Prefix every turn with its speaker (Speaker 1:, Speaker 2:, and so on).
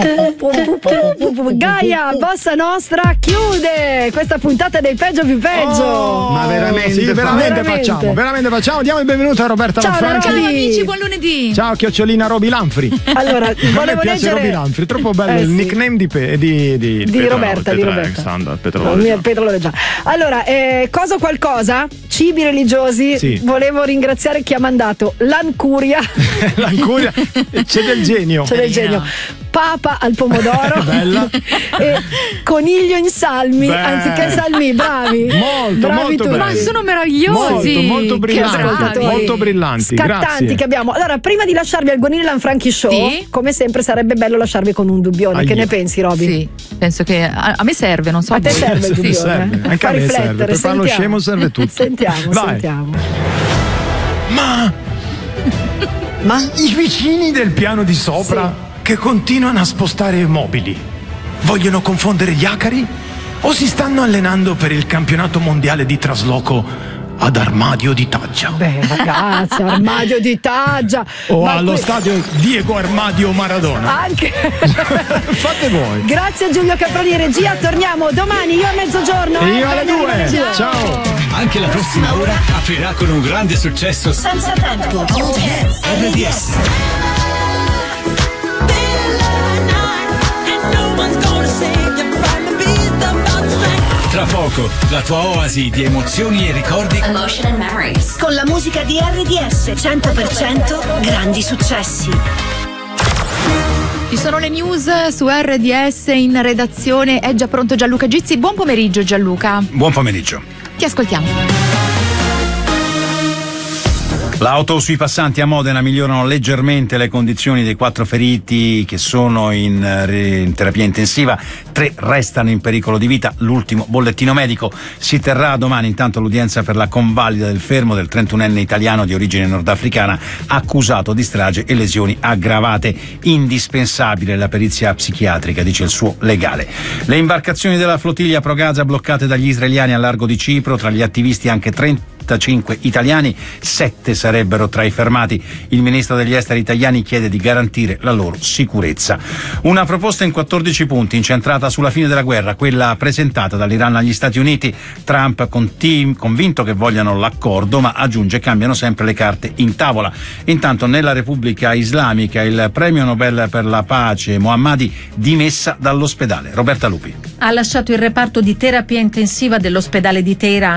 Speaker 1: Gaia Bossa Nostra chiude questa puntata dei peggio più peggio.
Speaker 2: Ma veramente, sì, veramente facciamo. Diamo il benvenuto a Roberta Lanfranchi.
Speaker 3: Ciao amici, buon lunedì.
Speaker 2: Ciao chiocciolina Roby Lanfri.
Speaker 1: Allora,
Speaker 2: a me piace Roby Lanfri, troppo bello il nickname di
Speaker 1: Roberta. Pedro lo già. Allora, cosa o qualcosa? Cibi religiosi.
Speaker 2: Sì.
Speaker 1: Volevo ringraziare chi ha mandato l'Ancuria.
Speaker 2: L'Ancuria, c'è del genio.
Speaker 1: Papa al pomodoro.
Speaker 2: Bella.
Speaker 1: E coniglio in salmi, anziché salmi, bravi.
Speaker 2: Molto belli.
Speaker 3: Ma sono meravigliosi.
Speaker 2: Molto brillanti. Molto brillanti.
Speaker 1: Scattanti
Speaker 2: Grazie.
Speaker 1: che abbiamo. Allora, prima di lasciarvi al Gonini Lanfranchi Show,
Speaker 3: sì,
Speaker 1: come sempre sarebbe bello lasciarvi con un dubbione. Che ne pensi, Roby?
Speaker 3: Sì, penso che a me serve, non so.
Speaker 1: A te serve il dubbione?
Speaker 2: Serve. Anche a me serve. Per fare lo scemo serve tutto.
Speaker 1: Sentiamo.
Speaker 2: Ma i vicini del piano di sopra che continuano a spostare i mobili vogliono confondere gli acari o si stanno allenando per il campionato mondiale di trasloco ad Armadio di Taggia?
Speaker 1: Beh, ragazzi, Armadio di Taggia.
Speaker 2: O allo stadio Diego Armadio Maradona?
Speaker 1: Anche.
Speaker 2: Fate voi.
Speaker 1: Grazie a Giulio Caproni in regia. Torniamo domani, io a mezzogiorno.
Speaker 2: E io alle 2. Ciao.
Speaker 4: Anche la prossima ora aprirà con un grande successo
Speaker 5: senza tempo.
Speaker 4: RDS. Tra poco, la tua oasi di emozioni e ricordi.
Speaker 5: Emotion and Memories. Con la musica di RDS 100% grandi successi.
Speaker 3: Ci sono le news su RDS in redazione. È già pronto Gianluca Gizzi. Buon pomeriggio Gianluca.
Speaker 4: Buon pomeriggio.
Speaker 3: Ti ascoltiamo.
Speaker 4: L'auto sui passanti a Modena migliorano leggermente le condizioni dei 4 feriti che sono in terapia intensiva, 3 restano in pericolo di vita. L'ultimo bollettino medico. Si terrà domani intanto l'udienza per la convalida del fermo del 31enne italiano di origine nordafricana accusato di strage e lesioni aggravate. Indispensabile la perizia psichiatrica, dice il suo legale. Le imbarcazioni della flottiglia Pro Gaza bloccate dagli israeliani al largo di Cipro, tra gli attivisti anche 35 italiani, 7 sarebbero tra i fermati. Il ministro degli esteri italiani chiede di garantire la loro sicurezza. Una proposta in 14 punti incentrata sulla fine della guerra, quella presentata dall'Iran agli Stati Uniti. Trump convinto che vogliano l'accordo, ma aggiunge cambiano sempre le carte in tavola. Intanto nella Repubblica Islamica il premio Nobel per la pace Mohammadi dimessa dall'ospedale. Roberta Lupi.
Speaker 6: Ha lasciato il reparto di terapia intensiva dell'ospedale di Teheran